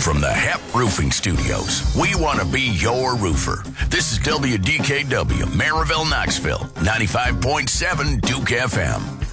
from the HEP Roofing Studios, we want to be your roofer. This is WDKW, Maryville, Knoxville, 95.7 Duke FM.